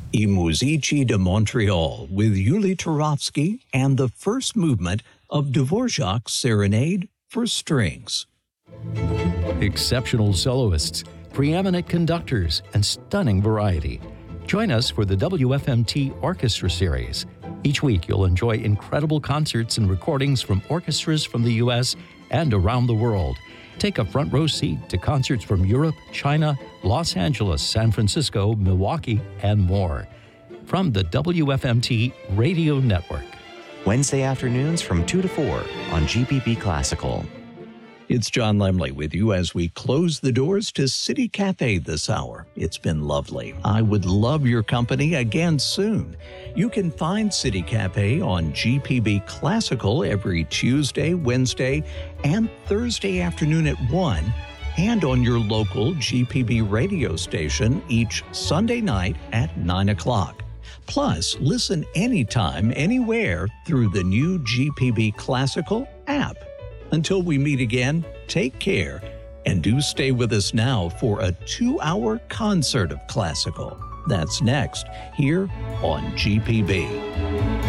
I Musici de Montreal with Yuli Turovsky and the first movement of Dvorak's Serenade for Strings. Exceptional soloists, preeminent conductors, and stunning variety. Join us for the WFMT Orchestra Series. Each week, you'll enjoy incredible concerts and recordings from orchestras from the U.S. and around the world. Take a front row seat to concerts from Europe, China, Los Angeles, San Francisco, Milwaukee, and more. From the WFMT Radio Network. Wednesday afternoons from 2 to 4 on GPB Classical. It's John Lemley with you as we close the doors to City Cafe this hour. It's been lovely. I would love your company again soon. You can find City Cafe on GPB Classical every Tuesday, Wednesday, and Thursday afternoon at 1, and on your local GPB radio station each Sunday night at 9 o'clock. Plus, listen anytime, anywhere through the new GPB Classical app. Until we meet again, take care, and do stay with us now for a 2-hour concert of classical. That's next, here on GPB.